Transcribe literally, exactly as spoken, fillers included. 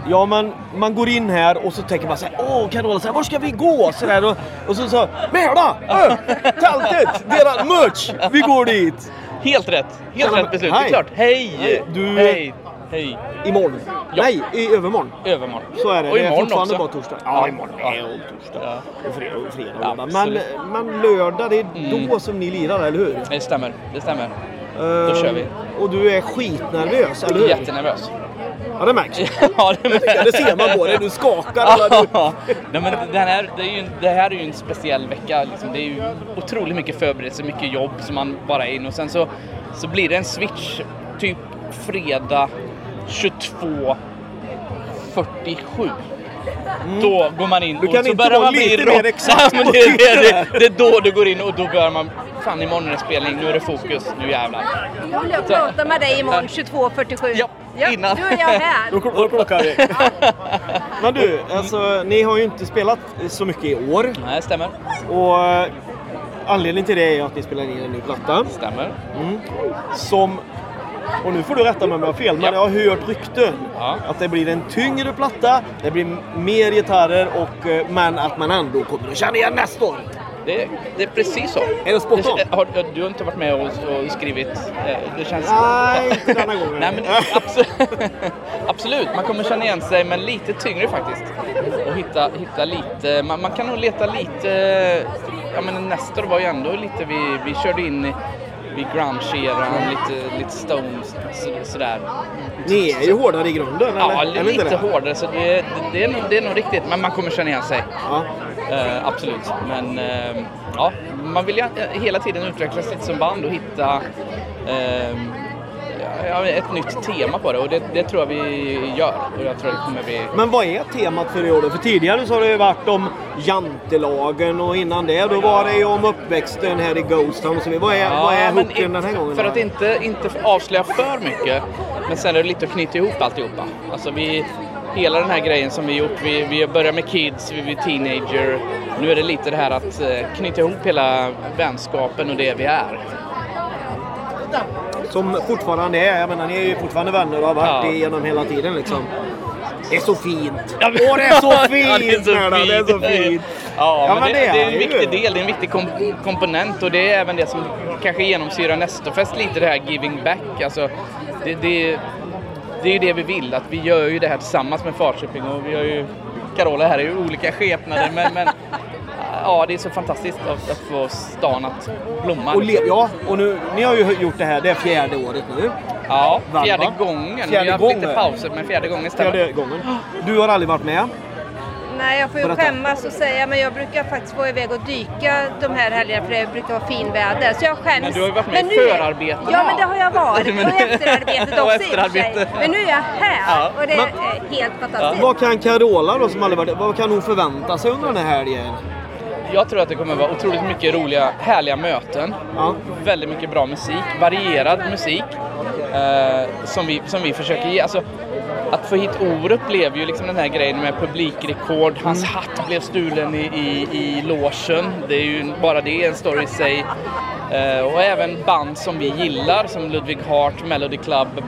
Ja, man, man går in här och så tänker man så här, åh Carola, så här, var ska vi gå? Så där, och, och så så, Märda! Äh, tältet! Deras merch! Vi går dit! Helt rätt, helt Tjena, rätt beslut, hej. det är klart. Hej! Hej. Du- Hej! Hej! Imorgon. Ja. Nej, i övermorgon. Övermorgon. Så är det. Och Det är imorgon fortfarande också. bara torsdag. Ja, imorgon Ja. är det torsdag. Ja. Och fredag och fredag. Ja, och lördag. absolut. men, men lördag, det är Mm. då som ni lirar, eller hur? Det stämmer, det stämmer. Då kör vi. Och du är skitnervös, eller hur? Jättenervös. Ja, det märks. Ja, det, Det ser man på dig. Du skakar. Eller du... Ja, nej, men det här, det, är ju, det här är ju en speciell vecka. Liksom. Det är ju otroligt mycket förberedelse, mycket jobb som man bara är in. Och sen så, så blir det en switch typ fredag tjugotvå fyrtiosju. Mm. Då går man in Du och kan så inte börjar vara man bli lite rock. mer exakt Ja, men på det, det, tiden. det, det är då du går in och då börjar man, fan imorgon är det spelning, nu är det fokus, nu jävlar. Jag vill prata med dig imorgon tjugotvå fyrtiosju. Ja, innan. Nu är jag här. Då då klockar vi. Men du, alltså, ni har ju inte spelat så mycket i år. Nej, stämmer. Och eh, anledningen till det är att ni spelar in en ny platta. Stämmer. Mm. Som, och nu får du rätta mig om jag har fel, men Ja. jag har hört rykten Ja. att det blir en tyngre platta, det blir mer gitarrer, och, eh, men att man ändå kommer att känna igen nästa år. Det, det är precis så. Är det spot on? Det, har, du har inte varit med och, och skrivit? eh, Det känns... Nej, inte denna gången. Nej, men absolut, absolut, man kommer känna igen sig, men lite tyngre faktiskt. Och hitta, hitta lite, man, man kan nog leta lite, ja men Nestor var ju ändå lite, vi, vi körde in i, vid grunge-eran, lite, lite Stones, så, sådär. Ni är ju hårdare i grunden, eller? Ja, Är ni inte lite det? hårdare, så det, det, det, är nog, det är nog riktigt, men man kommer känna igen sig. Ja. Eh, absolut, men eh, ja, man vill ju hela tiden utvecklas lite som band och hitta eh, ja, ett nytt tema på det, och det, det tror jag vi gör, och jag tror det kommer bli... Men vad är temat för i år då? För tidigare så har det ju varit om jantelagen, och innan det då var det ju om uppväxten här i Ghost Town och så vidare. Vad är, Ja, vad är men hooken den här gången? För då? att inte, inte avslöja för mycket, men sen är det lite att knyta ihop alltihopa. Alltså vi, hela den här grejen som vi gjort, vi, vi börjar med kids, vi är teenager. Nu är det lite det här att eh, knyta ihop hela vänskapen och det vi är. Som fortfarande är, jag menar, ni är ju fortfarande vänner och har varit Ja. det genom hela tiden liksom. Det är så fint! Ja, men- Åh, det är så fint! Ja, det är så Närda, det är så fint. fint! Ja, Ja, men men det, det det är är en ju. viktig del, det är en viktig kom- komponent, och det är även det som kanske genomsyrar Nestorfest lite, det här giving back. Alltså, det, det, det är ju det vi vill, att vi gör ju det här tillsammans med Falköping, och vi har ju Carola här i olika skepnader, men, men ja, det är så fantastiskt att, att få stan att blomma. Och le- ja, och nu, ni har ju gjort det här, det är fjärde året nu. Ja, fjärde Va? gången. Fjärde vi har haft gången. lite pauser, men fjärde gången stämmer. Fjärde gången. Du har aldrig varit med. Nej, jag får ju Berätta. skämmas och säga, men jag brukar faktiskt få iväg och dyka de här helgerna, för det brukar vara finväder. Så jag skäms. Men du har ju varit med i nu är- förarbetena. Ja, men det har jag varit. Men- Och efterarbetet Och också i och för sig. efterarbete. Men nu är jag här, Ja. och det Men- är helt fantastiskt. Vad kan Carola då, som aldrig varit, vad kan hon förvänta sig under den här helgen? Jag tror att det kommer vara otroligt mycket roliga, härliga möten. Ja. Väldigt mycket bra musik, varierad musik eh, som, vi, som vi försöker ge. Alltså, att få hit Orup blev ju liksom den här grejen med publikrekord. Hans Mm. hatt blev stulen i, i, i logen. Det är ju bara det en story i sig. Eh, och även band som vi gillar, som Ludwig Hart, Melody Club,